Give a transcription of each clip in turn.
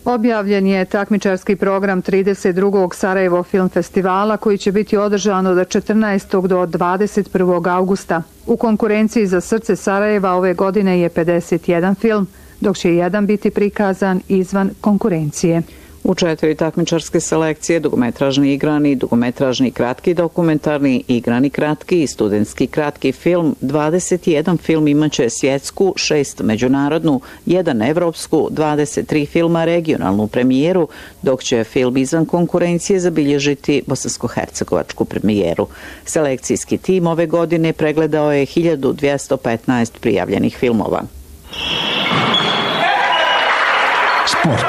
Objavljen je takmičarski program 32. Sarajevo film festivala koji će biti održan od 14. do 21. augusta. U konkurenciji za srce Sarajeva ove godine je 51 film, dok će jedan biti prikazan izvan konkurencije. U 4 takmičarske selekcije, dugometražni igrani, dugometražni kratki dokumentarni, igrani kratki i studentski kratki film, 21 film imaće svjetsku, 6 međunarodnu, 1 evropsku, 23 filma regionalnu premijeru, dok će film izvan konkurencije zabilježiti bosansko-hercegovačku premijeru. Selekcijski tim ove godine pregledao je 1215 prijavljenih filmova. Sport.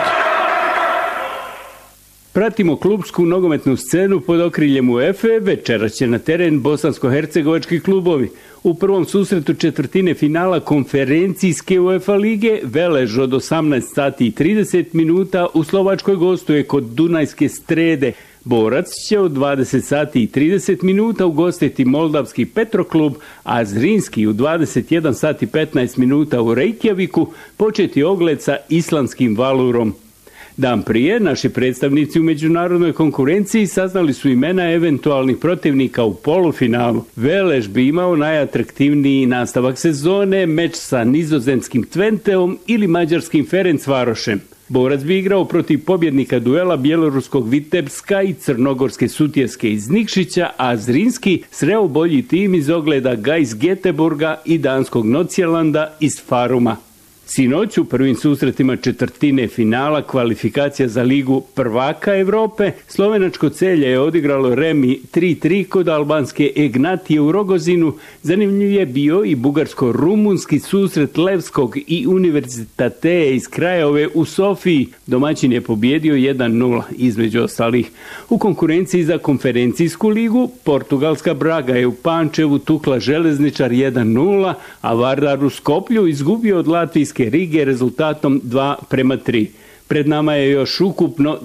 Pratimo klubsku nogometnu scenu pod okriljem UEFA. Večeras će na teren bosansko-hercegovački klubovi. U prvom susretu četvrtine finala konferencijske UEFA lige Velež od 18 sati i 30 minuta u Slovačkoj gostuje kod Dunajske Strede. Borac će od 20 sati i 30 minuta ugostiti moldavski Petroklub, a Zrinski u 21 sati 15 minuta u Reykjaviku početi ogled sa islandskim Valurom. Dan prije, naši predstavnici u međunarodnoj konkurenciji saznali su imena eventualnih protivnika u polufinalu. Velež bi imao najatraktivniji nastavak sezone, meč sa nizozemskim Twenteom ili mađarskim Ferencvarošem. Borac bi igrao protiv pobjednika duela bjeloruskog Vitebska i crnogorske Sutjeske iz Nikšića, a Zrinski sreo bolji tim iz ogleda Gais Göteborga i danskog Nocjelanda iz Faruma. Sinoć u prvim susretima četvrtine finala kvalifikacija za ligu prvaka Evrope, slovenačko Celje je odigralo remi 3-3 kod albanske Egnatije u Rogozinu. Zanimljiv je bio i bugarsko-rumunski susret Levskog i Univerzitateje iz Krajove u Sofiji. Domaćin je pobjedio 1-0 između ostalih. U konkurenciji za konferencijsku ligu portugalska Braga je u Pančevu tukla Železničar 1-0, a Vardar u Skoplju izgubio od latvijske Rige rezultatom 2-3. Pred nama je još ukupno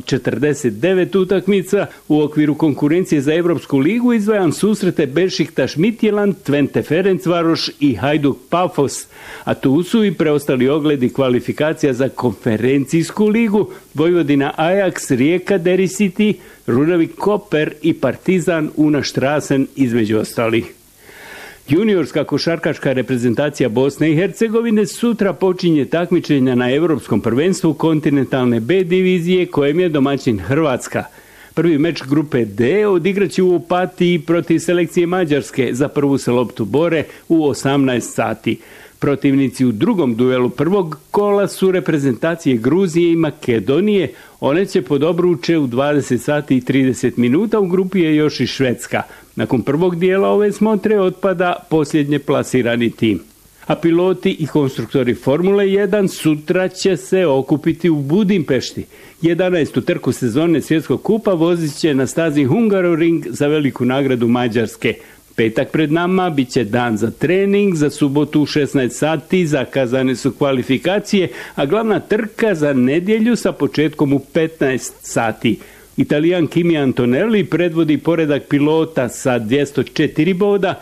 49 utakmica. U okviru konkurencije za Evropsku ligu izdvajam susrete Bešiktaš Midtjylland, Twente Ferencvaroš i Hajduk Pafos. A tu su i preostali ogledi kvalifikacija za konferencijsku ligu Vojvodina Ajax, Rijeka Deri City, Runavik Koper i Partizan Una Strassen između ostalih. Juniorska košarkaška reprezentacija Bosne i Hercegovine sutra počinje takmičenja na Europskom prvenstvu kontinentalne B divizije kojem je domaćin Hrvatska. Prvi meč grupe D odigraće u Opatiji protiv selekcije Mađarske, za prvu se loptu bore u 18 sati. Protivnici u drugom duelu prvog kola su reprezentacije Gruzije i Makedonije. One će pod obruče u 20 sati i 30 minuta, u grupi je još i Švedska. Nakon prvog dijela ove smotre otpada posljednje plasirani tim. A piloti i konstruktori Formule 1 sutra će se okupiti u Budimpešti. 11. trku sezone svjetskog kupa vozit će na stazi Hungaroring za veliku nagradu Mađarske. Petak pred nama bit će dan za trening, za subotu u 16 sati zakazane su kvalifikacije, a glavna trka za nedjelju sa početkom u 15 sati. Italijan Kimi Antonelli predvodi poredak pilota sa 204 boda,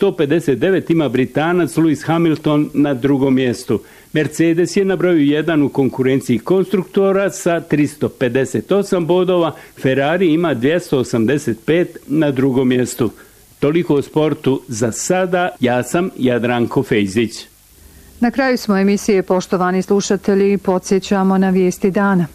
159 ima Britanac Lewis Hamilton na drugom mjestu. Mercedes je na broju 1 u konkurenciji konstruktora sa 358 bodova, Ferrari ima 285 na drugom mjestu. Toliko o sportu za sada, ja sam Jadranko Fejzić. Na kraju smo emisije, poštovani slušatelji, podsjećamo na vijesti dana.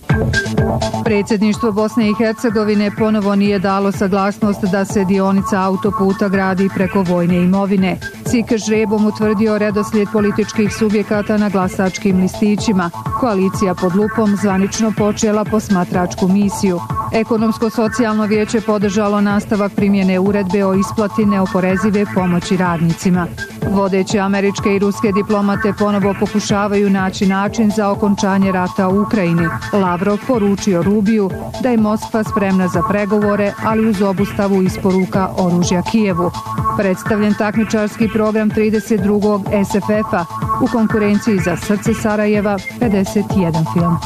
Predsjedništvo Bosne i Hercegovine ponovo nije dalo saglasnost da se dionica autoputa gradi preko vojne imovine. CIK žrebom utvrdio redoslijed političkih subjekata na glasačkim listićima. Koalicija pod lupom zvanično počela posmatračku misiju. Ekonomsko-socijalno vijeće podržalo nastavak primjene uredbe o isplati neoporezive pomoći radnicima. Vodeće američke i ruske diplomate ponovo pokušavaju naći način za okončanje rata u Ukrajini. Lavrov poručio Rubiju da je Moskva spremna za pregovore, ali uz obustavu isporuka oružja Kijevu. Predstavljen takmičarski program 32. SFF-a u konkurenciji za srce Sarajeva 51 film.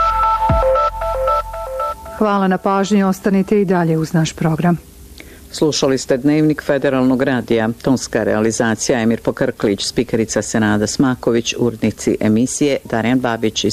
Hvala na pažnji, ostanite i dalje uz naš program. Slušali ste Dnevnik Federalnog radija, tonska realizacija Emir Pokrklić, spikerica Senada Smaković, urednici emisije Darjan Babić i